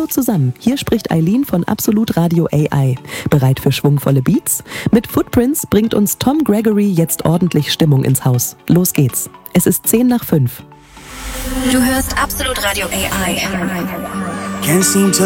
Hallo zusammen, hier spricht Eileen von Absolut Radio AI. Bereit für schwungvolle Beats? Mit Footprints bringt uns Tom Gregory jetzt ordentlich Stimmung ins Haus. Los geht's. Es ist 5:10. Du hörst Absolut Radio AI. Can't seem to